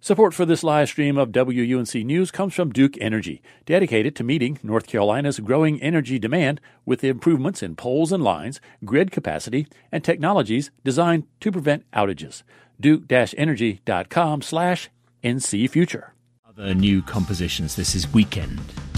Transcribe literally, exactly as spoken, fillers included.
Support for this live stream of W U N C News comes from Duke Energy, dedicated to meeting North Carolina's growing energy demand with improvements in poles and lines, grid capacity, and technologies designed to prevent outages. Duke-energy.com slash NC Future. Other new compositions. This is Weekend.